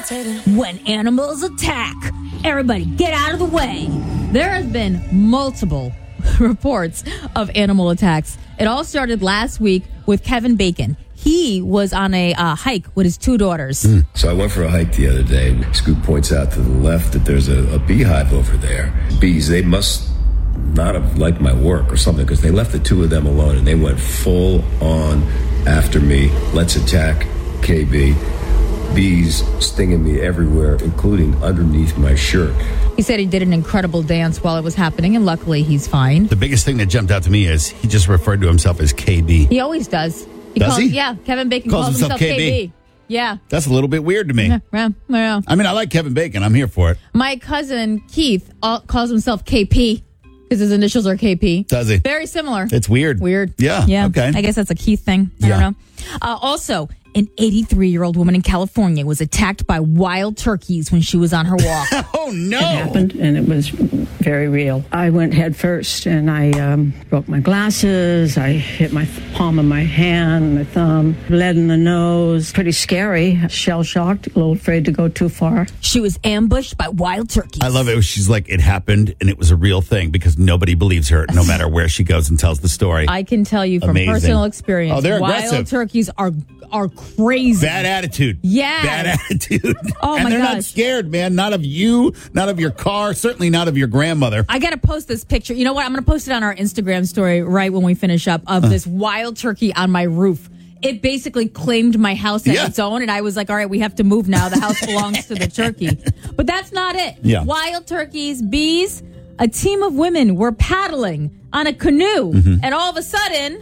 When animals attack, everybody get out of the way. There have been multiple reports of animal attacks. It all started last week with Kevin Bacon. He was on a hike with his two daughters. So I went for a hike the other day. Scoop points out to the left that there's a beehive over there. Bees, they must not have liked my work or something, because they left the two of them alone and they went full on after me. Let's attack KB. Bees stinging me everywhere, including underneath my shirt. He said he did an incredible dance while it was happening, and luckily he's fine. The biggest thing that jumped out to me is he just referred to himself as KB. He always does. Does he? Yeah, Kevin Bacon calls himself KB. Yeah. That's a little bit weird to me. Yeah. I mean, I like Kevin Bacon. I'm here for it. My cousin Keith calls himself KP because his initials are KP. Does he? Very similar. It's weird. Yeah. Okay. I guess that's a Keith thing. I don't know. Also, an 83-year-old woman in California was attacked by wild turkeys when she was on her walk. Oh, no. It happened, and it was very real. I went head first, and I broke my glasses. I hit my palm of my hand, my thumb, bled in the nose. Pretty scary. Shell-shocked, a little afraid to go too far. She was ambushed by wild turkeys. I love it. She's like, it happened, and it was a real thing, because nobody believes her, no matter where she goes and tells the story. I can tell you from Amazing. personal experience. Oh, they're wild aggressive. Turkeys are crazy. Bad attitude. Yeah. Bad attitude. Oh, and my they're gosh. not scared, man. Not of you, not of your car, certainly not of your grandmother. I got to post this picture. You know what? I'm going to post it on our Instagram story right when we finish up of this wild turkey on my roof. It basically claimed my house as its own, and I was like, all right, we have to move now. The house belongs to the turkey. But that's not it. Yeah. Wild turkeys, bees, a team of women were paddling on a canoe, and all of a sudden...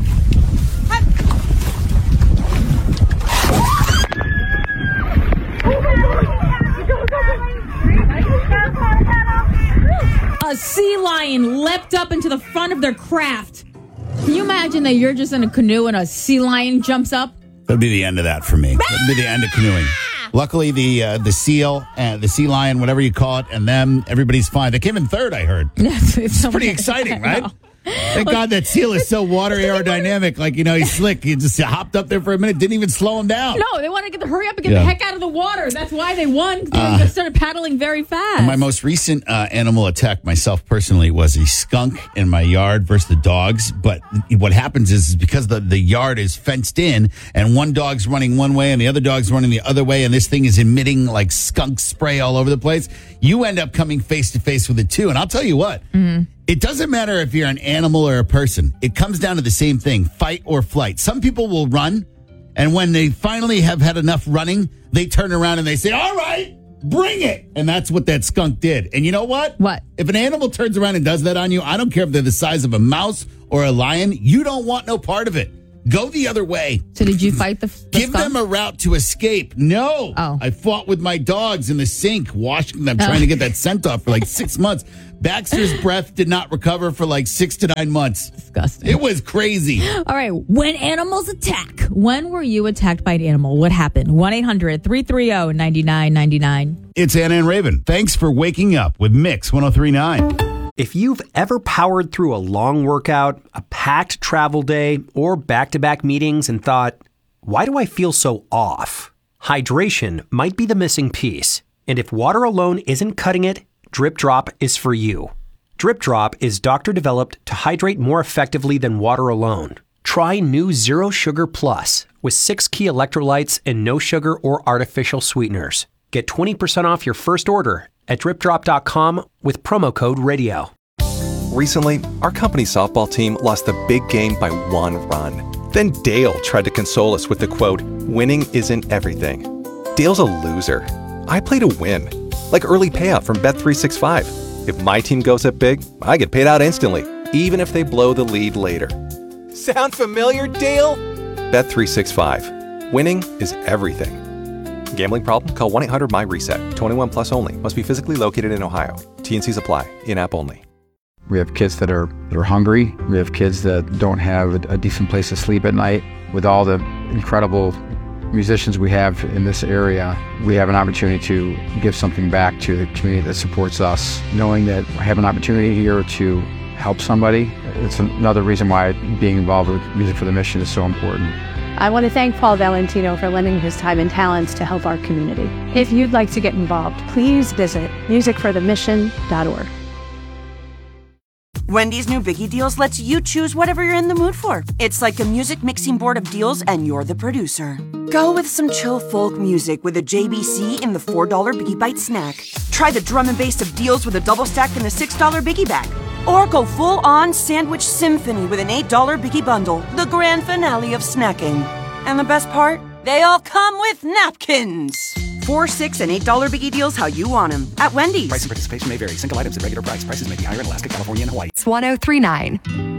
a sea lion leapt up into the front of their craft. Can you imagine that you're just in a canoe and a sea lion jumps up? That'd be the end of that for me. That'd be the end of canoeing. Luckily, the seal, the sea lion, whatever you call it, and them, everybody's fine. They came in third, I heard. It's pretty exciting, right? Thank God that seal is so water aerodynamic. Like, he's slick. He just hopped up there for a minute, didn't even slow him down. No, they wanted to hurry up and get the heck out of the water. That's why they won. They started paddling very fast. My most recent animal attack, myself personally, was a skunk in my yard versus the dogs. But what happens is because the yard is fenced in, and one dog's running one way and the other dog's running the other way, and this thing is emitting like skunk spray all over the place, you end up coming face to face with it too. And I'll tell you what. It doesn't matter if you're an animal or a person. It comes down to the same thing, fight or flight. Some people will run, and when they finally have had enough running, they turn around and they say, all right, bring it. And that's what that skunk did. And you know what? What? If an animal turns around and does that on you, I don't care if they're the size of a mouse or a lion, you don't want no part of it. Go the other way. So did you fight the Give skunk? them a route to escape. No. Oh. I fought with my dogs in the sink, washing them, trying to get that scent off for like 6 months. Baxter's breath did not recover for like 6 to 9 months. Disgusting. It was crazy. All right. When animals attack, when were you attacked by an animal? What happened? 1-800-330-9999. It's Anna and Raven. Thanks for waking up with Mix 103.9. If you've ever powered through a long workout, a packed travel day, or back-to-back meetings and thought, why do I feel so off? Hydration might be the missing piece. And if water alone isn't cutting it, Drip Drop is for you. Drip Drop is doctor-developed to hydrate more effectively than water alone. Try new Zero Sugar Plus with 6 key electrolytes and no sugar or artificial sweeteners. Get 20% off your first order at dripdrop.com with promo code RADIO. Recently, our company softball team lost the big game by 1 run. Then Dale tried to console us with the quote, "Winning isn't everything." Dale's a loser. I play to win. Like early payout from Bet365. If my team goes up big, I get paid out instantly, even if they blow the lead later. Sound familiar, Dale? Bet365. Winning is everything. Gambling problem? Call 1-800-MY-RESET. 21 plus only. Must be physically located in Ohio. T&Cs apply. In-app only. We have kids that are hungry. We have kids that don't have a decent place to sleep at night. With all the incredible musicians we have in this area, we have an opportunity to give something back to the community that supports us. Knowing that I have an opportunity here to help somebody, it's another reason why being involved with Music for the Mission is so important. I want to thank Paul Valentino for lending his time and talents to help our community. If you'd like to get involved, please visit musicforthemission.org. Wendy's new Biggie Deals lets you choose whatever you're in the mood for. It's like a music mixing board of deals, and you're the producer. Go with some chill folk music with a JBC in the $4 Biggie Bite snack. Try the drum and bass of deals with a double stack in the $6 Biggie bag. Or go full-on sandwich symphony with an $8 Biggie bundle, the grand finale of snacking. And the best part? They all come with napkins. $4, $6, and $8 Biggie Deals how you want them at Wendy's. Price and participation may vary. Single items at regular price. Prices may be higher in Alaska, California, and Hawaii. It's 103.9.